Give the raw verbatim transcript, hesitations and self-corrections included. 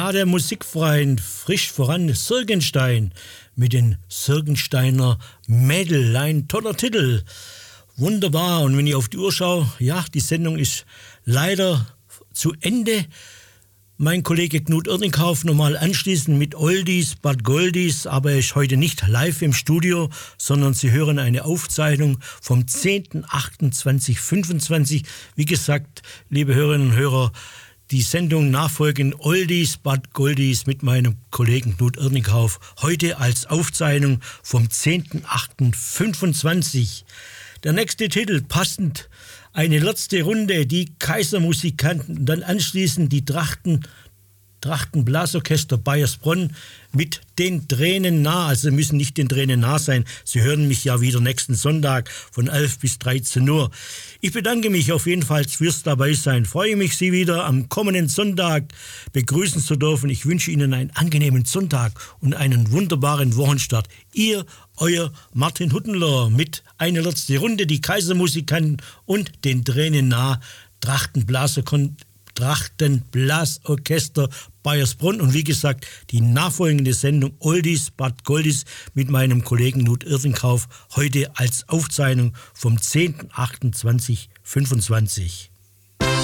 Ja, der Musikverein Frisch voran Sirgenstein mit den Sirgensteiner Mädelein. Toller Titel. Wunderbar. Und wenn ich auf die Uhr schaue, ja, die Sendung ist leider zu Ende. Mein Kollege Knut Irtinghauf nochmal anschließend mit Oldies, Bad Goldies, aber er ist heute nicht live im Studio, sondern Sie hören eine Aufzeichnung vom zehnten achten zweitausendfünfundzwanzig. Wie gesagt, liebe Hörerinnen und Hörer, die Sendung nachfolgend Oldies, Bad Goldies mit meinem Kollegen Knut Irtinghauf, heute als Aufzeichnung vom zehnten achten fünfundzwanzig. Der nächste Titel, passend eine letzte Runde, die Kaisermusikanten, dann anschließend die Trachten, Trachtenblasorchester Bayersbronn mit den Tränen nah, also müssen nicht den Tränen nah sein. Sie hören mich ja wieder nächsten Sonntag von elf bis dreizehn Uhr. Ich bedanke mich auf jeden Fall fürs Dabeisein. Freue mich, Sie wieder am kommenden Sonntag begrüßen zu dürfen. Ich wünsche Ihnen einen angenehmen Sonntag und einen wunderbaren Wochenstart. Ihr, euer Martin Huttenlohr mit einer letzte Runde, die Kaisermusikanten und den Tränen nah, Trachtenblasorchester Trachtenblasorchester Bayersbronn und wie gesagt, die nachfolgende Sendung Oldies, Bad Goldies mit meinem Kollegen Knut Irtinghauf heute als Aufzeichnung vom zehnten achten zweitausendfünfundzwanzig.